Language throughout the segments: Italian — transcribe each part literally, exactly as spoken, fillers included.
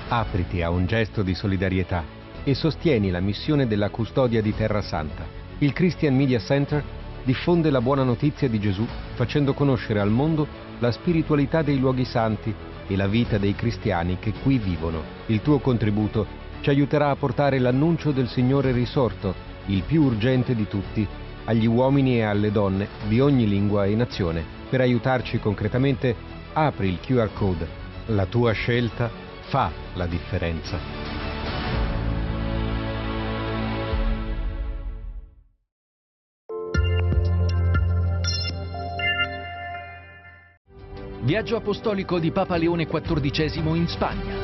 Apriti a un gesto di solidarietà e sostieni la missione della custodia di Terra Santa. Il Christian Media Center diffonde la buona notizia di Gesù facendo conoscere al mondo la spiritualità dei luoghi santi e la vita dei cristiani che qui vivono. Il tuo contributo ci aiuterà a portare l'annuncio del Signore risorto, il più urgente di tutti, agli uomini e alle donne di ogni lingua e nazione. Per aiutarci concretamente, apri il Q R code. La tua scelta fa la differenza. Viaggio apostolico di Papa Leone quattordicesimo in Spagna.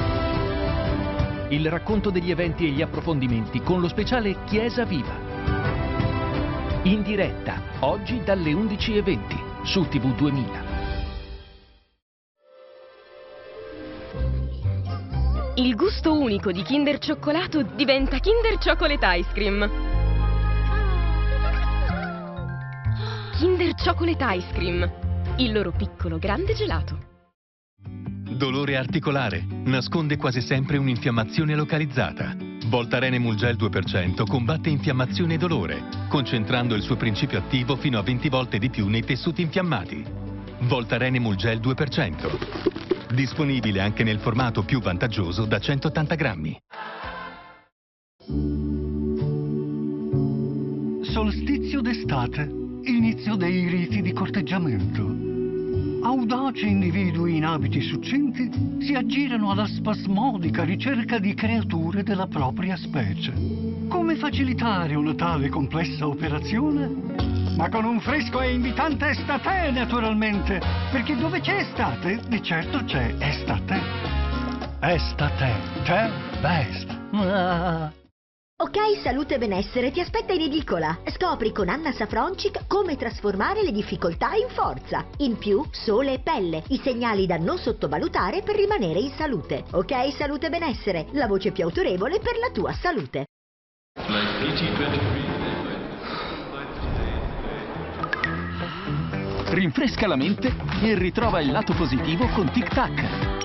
Il racconto degli eventi e gli approfondimenti con lo speciale Chiesa Viva. In diretta, oggi dalle undici e venti su T V duemila. Il gusto unico di Kinder Cioccolato diventa Kinder Chocolate Ice Cream. Kinder Chocolate Ice Cream. Il loro piccolo grande gelato. Dolore articolare. Nasconde quasi sempre un'infiammazione localizzata. Voltaren Emulgel due per cento combatte infiammazione e dolore, concentrando il suo principio attivo fino a venti volte di più nei tessuti infiammati. Voltaren Emulgel due per cento. Disponibile anche nel formato più vantaggioso da centottanta grammi. Solstizio d'estate, inizio dei riti di corteggiamento. Audaci individui in abiti succinti si aggirano alla spasmodica ricerca di creature della propria specie. Come facilitare una tale complessa operazione? Ma con un fresco e invitante estate, naturalmente, perché dove c'è estate, di certo c'è estate. Estate, c'è best. Ah. Ok, Salute e Benessere ti aspetta in edicola. Scopri con Anna Safroncic come trasformare le difficoltà in forza. In più, sole e pelle, i segnali da non sottovalutare per rimanere in salute. Ok, Salute e Benessere, la voce più autorevole per la tua salute. Rinfresca la mente e ritrova il lato positivo con Tic Tac.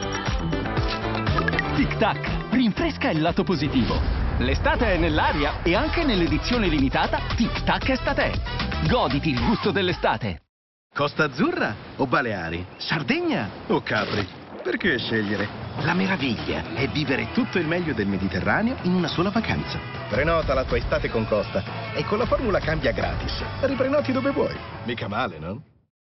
Tic Tac, rinfresca il lato positivo. L'estate è nell'aria e anche nell'edizione limitata Tic Tac Estate. Goditi il gusto dell'estate. Costa Azzurra o Baleari? Sardegna o Capri? Perché scegliere? La meraviglia è vivere tutto il meglio del Mediterraneo in una sola vacanza. Prenota la tua estate con Costa e con la formula cambia gratis. Riprenoti dove vuoi. Mica male, no?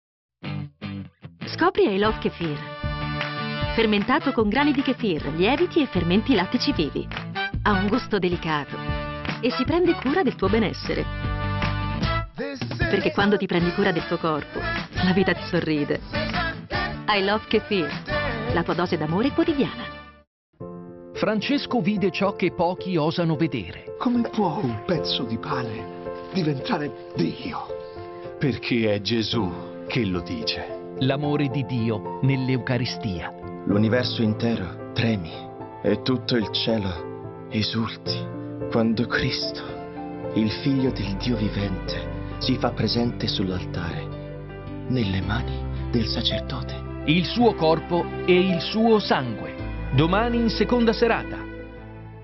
Scopri I Love Kefir. Fermentato con grani di kefir, lieviti e fermenti lattici vivi. Ha un gusto delicato e si prende cura del tuo benessere. Perché quando ti prendi cura del tuo corpo, la vita ti sorride. I Love Kefir, la tua dose d'amore quotidiana. Francesco vide ciò che pochi osano vedere. Come può un pezzo di pane diventare Dio? Perché è Gesù che lo dice. L'amore di Dio nell'Eucaristia. L'universo intero tremi e tutto il cielo esulti quando Cristo, il Figlio del Dio vivente, si fa presente sull'altare, nelle mani del sacerdote. Il suo corpo e il suo sangue. Domani in seconda serata.